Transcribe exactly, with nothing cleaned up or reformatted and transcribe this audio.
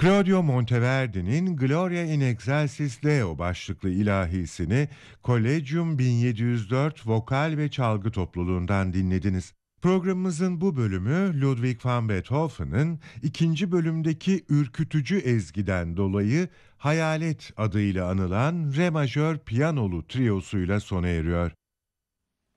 Claudio Monteverdi'nin Gloria in Excelsis Deo başlıklı ilahisini Collegium bin yedi yüz dört vokal ve çalgı topluluğundan dinlediniz. Programımızın bu bölümü Ludwig van Beethoven'ın ikinci bölümdeki ürkütücü ezgiden dolayı Hayalet adıyla anılan re majör piyanolu triyosuyla sona eriyor.